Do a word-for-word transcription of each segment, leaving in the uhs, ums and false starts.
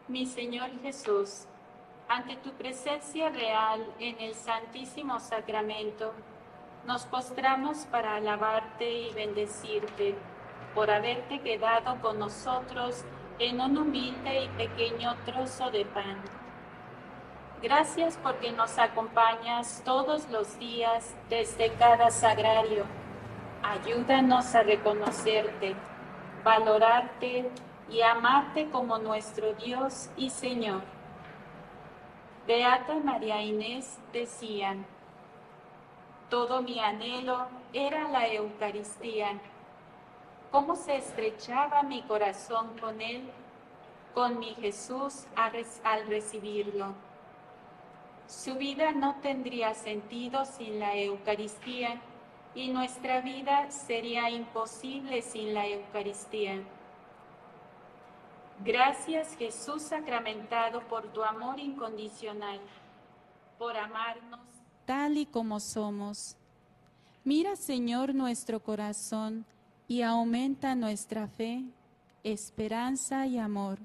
Mi Señor Jesús, ante tu presencia real en el Santísimo Sacramento, nos postramos para alabarte y bendecirte por haberte quedado con nosotros en un humilde y pequeño trozo de pan. Gracias porque nos acompañas todos los días desde cada sagrario. Ayúdanos a reconocerte, valorarte y amarte como nuestro Dios y Señor. Beata María Inés decía: todo mi anhelo era la Eucaristía. ¿Cómo se estrechaba mi corazón con Él, con mi Jesús al recibirlo? Su vida no tendría sentido sin la Eucaristía y nuestra vida sería imposible sin la Eucaristía. Gracias, Jesús sacramentado, por tu amor incondicional, por amarnos tal y como somos. Mira, Señor, nuestro corazón y aumenta nuestra fe, esperanza y amor.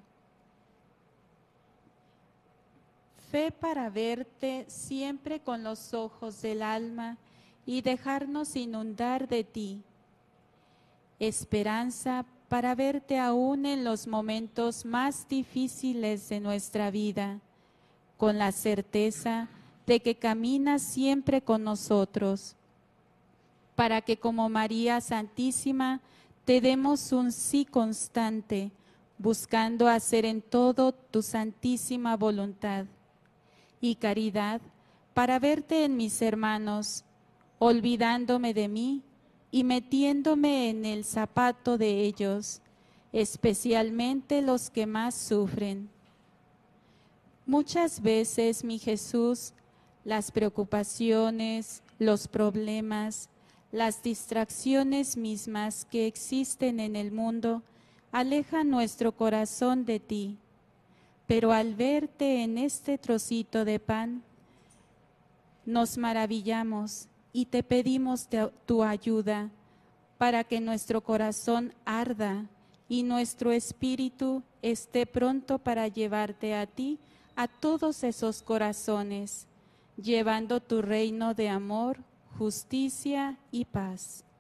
Fe para verte siempre con los ojos del alma y dejarnos inundar de ti. Esperanza para verte aún en los momentos más difíciles de nuestra vida, con la certeza de que caminas siempre con nosotros, para que como María Santísima te demos un sí constante, buscando hacer en todo tu santísima voluntad. Y caridad para verte en mis hermanos, olvidándome de mí y metiéndome en el zapato de ellos, especialmente los que más sufren. Muchas veces, mi Jesús, las preocupaciones, los problemas, las distracciones mismas que existen en el mundo alejan nuestro corazón de ti. Pero al verte en este trocito de pan, nos maravillamos y te pedimos te, tu ayuda para que nuestro corazón arda y nuestro espíritu esté pronto para llevarte a ti, a todos esos corazones, llevando tu reino de amor, justicia y paz.